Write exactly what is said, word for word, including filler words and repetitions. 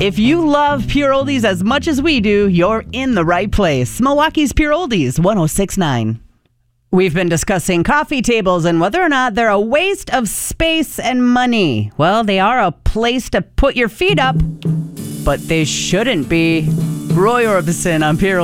If you love Pure Oldies as much as we do, you're in the right place. Milwaukee's Pure Oldies, one oh six point nine. We've been discussing coffee tables and whether or not they're a waste of space and money. Well, they are a place to put your feet up, but they shouldn't be. Roy Orbison on Pure